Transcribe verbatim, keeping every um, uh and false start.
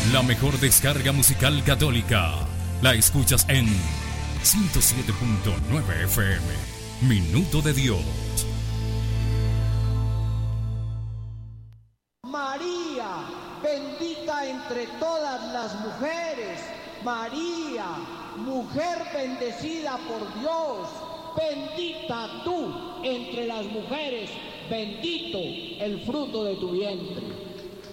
La mejor descarga musical católica la escuchas en ciento siete punto nueve F M. Minuto de Dios. María, bendita entre todas las mujeres. María, mujer bendecida por Dios. Bendita tú entre las mujeres. Bendito el fruto de tu vientre.